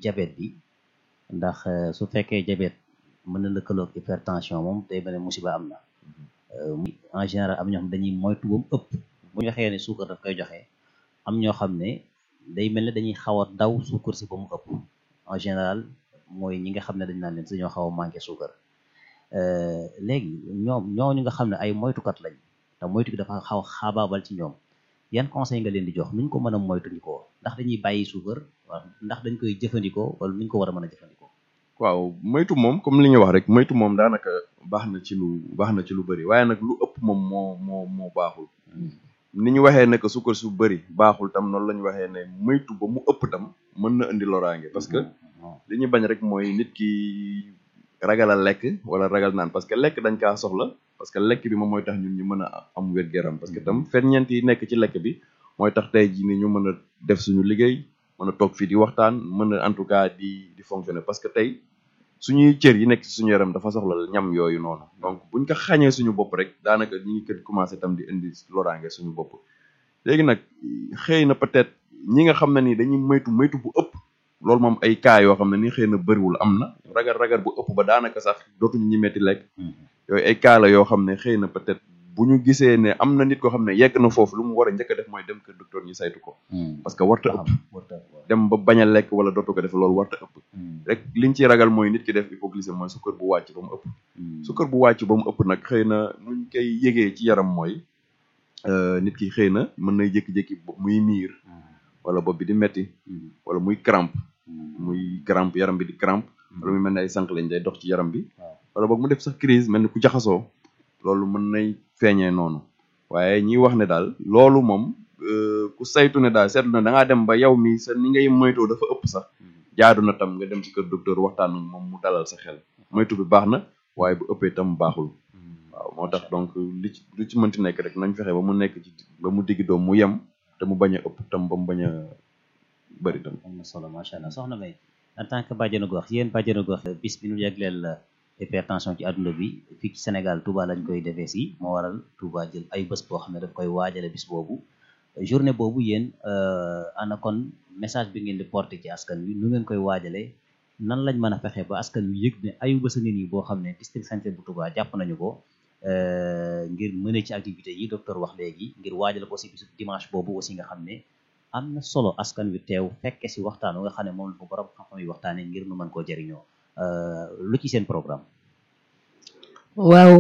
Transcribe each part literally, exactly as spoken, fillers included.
diabète bi ndax su fekkee diabète mën na lëkkaloog hypertension moom day mel ne musiba am na en général am ñoo xam dañuy moytu ba mu ëpp bu ñu waxee ne suukar daf koy joxe am ñoo xam ne day mel ne dañuy xaw a daw suukar si ba mu ëpp en général mooy ñi nga xam ne dañ naan leen si ñoo xaw a manqué suukar léegi ñoom ñooñu nga xam ne ay moytukat lañ te moytu gi dafa xaw a xaabaabal ci ñoom yan conseil nga leen di jox nuñ ko mën a moytandikoo ndax dañuy bàyyi suukar wala ndax dañ koy jëfandikoo wala nuñ ko war a mën a jëfandikoo. waaw moytu moom comme li ñu wax rek moytu moom daanaka baax na ci lu baax na ci lu bëri waaye nag lu ëpp moom moo moo moo baaxul. ni ñu waxee ne que suukar su bëri baaxul tam noonu la ñu waxee ne moytu ba mu ëpp tam mën na indi loraange parce que li ñu bañ rek mooy nit ki ragal a lekk wala ragal naan parce que lekk dañ kaa soxla parce que lekk bi moom mooy tax ñun ñu mën a am wér-gu-yaram parce que tam ferñeent yi nekk ci lekk bi mooy tax tey jii ni ñu mën a def suñu liggéey mën a toog fii di waxtaan mën a en tout cas di di fonctionner parce que tey suñuy cër yi nekk ci suñu yaram dafa soxla ñam yooyu noonu donc buñ ko xañee suñu bopp rek daanaka ñi ngi kën commencé tam di indi loraange suñu bopp léegi nag xëy na peut-être ñi nga xam ne ni dañuy moytu moytu bu ëpp loolu moom ay cas yoo xam ne ni xëy na bëriwul am na ragal ragal bu ëpp ba daanaka sax dootuñu ñi metti lekk yooyu ay cas la yoo xam ne xëy na peut-être bu ñu gisee ne am na nit koo xam ne yegg na foofu lu mu war a njëkk a def mooy dem kër docteur ñu saytu ko parce que warta ëpp dem ba bañ a lekk wala dootu ko def loolu warta ëpp rek liñ ciy ragal mooy nit ki def hypoglycémie mooy sukkar bu wàcc ba mu ëpp sukkar bu wàcc ba mu ëpp nag xëy na nuñ koy yëgee ci yaram mooy nit ki xëy na mën na jékki-jékki muy miir wala bopp bi di metti wala muy crampe muy crampe yaram bi di crampe wala muy mel ne ay sànq lañ day dox ci yaram bi wala boog mu def sax crise mel ni ku jaxasoo loolu mën nay feeñee noonu waaye ñiy wax ne daal loolu moom ku saytu ne daal seetlu na da ngaa dem ba yow mi sa ni ngay moytoo dafa ëpp sax jaadu na tam nga dem ci kër docteur waxtaan moom mu dalal sa xel moytu bi baax na waaye bu ëppee tam baaxul waaw moo tax donc li ci lu ci mënti nekk rek nañ fexe ba mu nekk ci ba mu digg doom mu yem te mu bañ a ëpp tam ba mu bañ a bëri tam. am na solo macha allah soxna May en tant que bàjjenu gox yéen bàjjenu gox bis bi ñu jagleel hypertension ci àdduna bi fii ci Sénégal Touba lañ koy defee si moo waral Touba jël ay bés boo xam ne daf koy waajale bis boobu journée boobu yéen ana kon message bi ngeen di porter ci askan wi nu ngeen koy waajalee nan lañ mën a fexe ba askan wi yëg ne ayu bés a ngi nii boo xam ne district sanitaire bu Touba jàpp nañu ko ngir mëne ci activité yi docteur wax léegi ngir waajale ko si bisu dimanche boobu aussi nga xam ne am na solo askan wi teew fekke si waxtaan nga xam ne moom la fa borom xam-xam yi waxtaanee ngir nu mën koo jëriñoo lu ci seen programme. waaw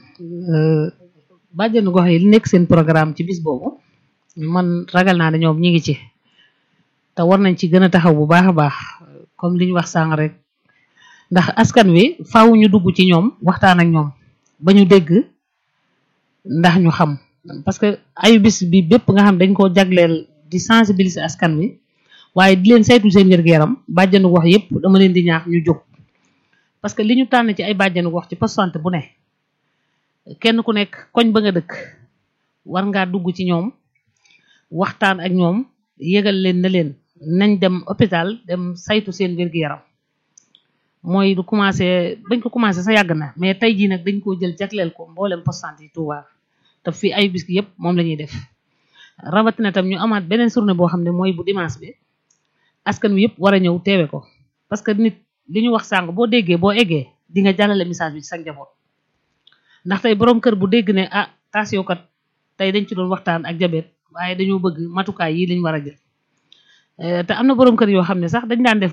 bàjjenu gox yi li nekk seen programme ci bis boobu man ragal naa ne ñoom ñi ngi ci te war nañ ci gën a taxaw bu baax a baax comme li ñu wax sànq rek ndax askan wi faaw ñu dugg ci ñoom waxtaan ak ñoom ba ñu dégg ndax ñu xam parce que ayu bis bi bépp nga xam dañ koo jagleel di sensibiliser askan wi waaye di leen saytu seen wér-gu-yaram bàjjenu gox yëpp dama leen di ñaax ñu jóg parce que li ñu tànn ci ay bàjjenu gox ci poste santé bu ne kenn ku nekk koñ ba nga dëkk war ngaa dugg ci ñoom waxtaan ak ñoom yëgal leen na leen nañ dem hôpital dem saytu seen wér-gu-yaram mooy du commencé bañ ko commencé sa yàgg na mais tey jii nag dañ koo jël jagleel ko mboolem poste santé yi Touba te fii ay bis yëpp moom la ñuy def rawatina tam ñu amaat beneen journée boo xam ne mooy bu dimanche bi askan wi yëpp war a ñëw teewe ko parce que nit li ñu wax sànq boo déggee boo eggee di nga jàllale message bi ci sa njaboot ndax tey borom kër bu dégg ne ah tension kat tey dañ ci doon waxtaan ak jabet waaye dañoo bëgg matukaay yi lañ war a jël te am na borom kër yoo xam ne sax dañ daan def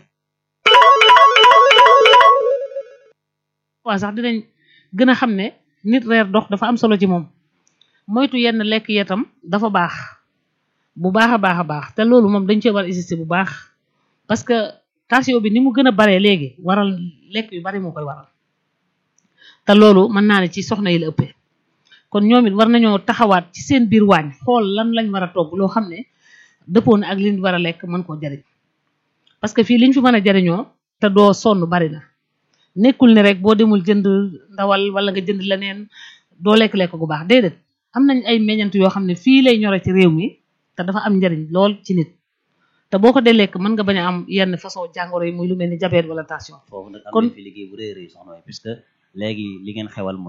waaw sax dinañ gën a xam ne nit reer dox dafa am solo ci moom moytu yenn lekk yetam dafa baax bu baax a baax a baax te loolu moom dañ cee war a insister bu baax parce que tension bi ni mu gën a baree léegi waral lekk yu bari moo koy waral te loolu mën naa ne ci soxna yi la ëppee kon ñoom it war nañoo taxawaat ci seen biir waañ xool lan lañ war a togg loo xam ne dëppoo na ak liñ war a lekk mën koo jariñ parce que fii liñ fi mën a jariñoo te doo sonn bari na nekkul ne rek boo demul jënd ndawal wala nga jënd leneen doo lekk-lekk gu baax déedéet am nañ ay meññant yoo xam ne fii lay ñore ci réew mi te dafa am njariñ lool ci nit te boo ko dee lekk mën nga bañ a am yenn façon jàngoro yi muy lu mel ni diabète wala tension. foofu nag am na fi liggéey bu rëy a rëy soxna puisque léegi li ngeen xewal